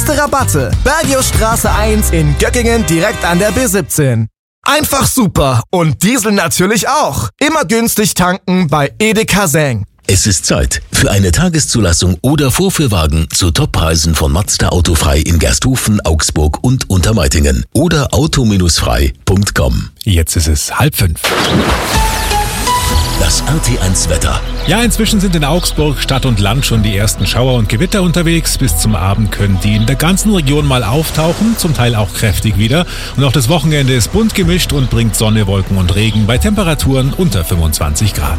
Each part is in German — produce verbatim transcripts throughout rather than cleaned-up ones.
Beste Rabatte. Bergiusstraße eins in Göckingen direkt an der B siebzehn. Einfach super. Und Diesel natürlich auch. Immer günstig tanken bei Edeka Seng. Es ist Zeit für eine Tageszulassung oder Vorführwagen zu Toppreisen von Mazda Autofrei in Gersthofen, Augsburg und Untermeitingen oder auto frei punkt com. Jetzt ist es halb fünf. Das R T eins Wetter. Ja, inzwischen sind in Augsburg Stadt und Land schon die ersten Schauer und Gewitter unterwegs. Bis zum Abend können die in der ganzen Region mal auftauchen, zum Teil auch kräftig wieder. Und auch das Wochenende ist bunt gemischt und bringt Sonne, Wolken und Regen bei Temperaturen unter fünfundzwanzig Grad.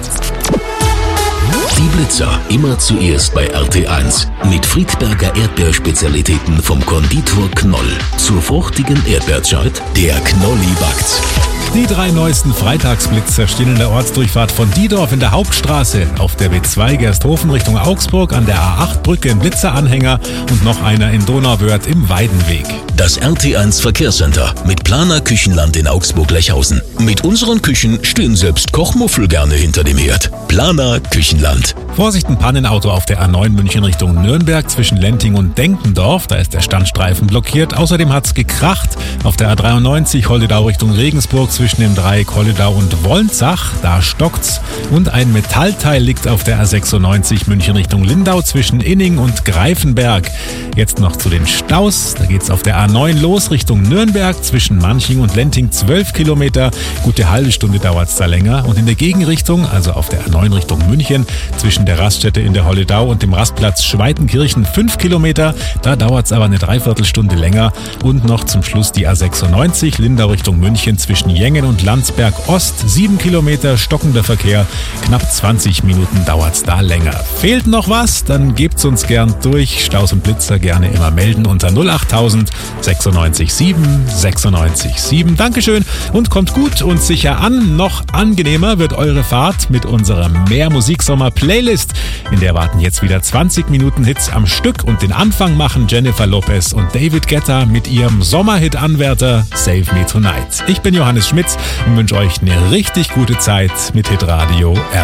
Die Blitzer immer zuerst bei R T eins mit Friedberger Erdbeerspezialitäten vom Konditor Knoll. Zur fruchtigen Erdbeerzeit, der Knolli backt. Die drei neuesten Freitagsblitzer stehen in der Ortsdurchfahrt von Diedorf in der Hauptstraße, auf der B zwei Gersthofen Richtung Augsburg an der A acht Brücke im Blitzeranhänger und noch einer in Donauwörth im Weidenweg. Das R T eins Verkehrscenter mit Planer Küchenland in Augsburg-Lechhausen. Mit unseren Küchen stehen selbst Kochmuffel gerne hinter dem Herd. Planer Küchenland. Vorsicht, ein Pannenauto auf der A neun München Richtung Nürnberg zwischen Lenting und Denkendorf. Da ist der Standstreifen blockiert. Außerdem hat's gekracht auf der A dreiundneunzig Holledau Richtung Regensburg zwischen dem Dreieck Holledau und Wolnzach. Da stockt's. Und ein Metallteil liegt auf der A sechsundneunzig München Richtung Lindau zwischen Inning und Greifenberg. Jetzt noch zu den Staus. Da geht's auf der A neun los Richtung Nürnberg zwischen Manching und Lenting zwölf Kilometer. Gute halbe Stunde dauert's da länger. Und in der Gegenrichtung, also auf der A neun Richtung München, zwischen der Raststätte in der Holledau und dem Rastplatz Schweitenkirchen fünf Kilometer. Da dauert's aber eine Dreiviertelstunde länger. Und noch zum Schluss die A sechsundneunzig Lindau Richtung München zwischen Jengen und Landsberg Ost. sieben Kilometer stockender Verkehr. Knapp zwanzig Minuten dauert's da länger. Fehlt noch was? Dann gebt's uns gern durch. Staus und Blitzer gerne immer melden unter null achttausend sechsundneunzig sieben sechsundneunzig sieben. Dankeschön und kommt gut und sicher an. Noch angenehmer wird eure Fahrt mit unserer Mehr Musiksommer Playlist. In der warten jetzt wieder zwanzig Minuten Hits am Stück und den Anfang machen Jennifer Lopez und David Guetta mit ihrem Sommerhit-Anwärter Save Me Tonight. Ich bin Johannes Schmitz und wünsche euch eine richtig gute Zeit mit Hitradio R